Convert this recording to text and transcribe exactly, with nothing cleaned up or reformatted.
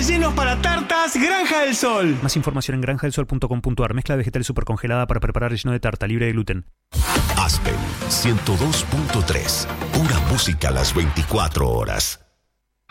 rellenos para tartas Granja del Sol. Más información en granja del sol punto com punto a r. Mezcla vegetal super congelada para preparar relleno de tarta libre de gluten. Aspen ciento dos punto tres. Pura música a las veinticuatro horas.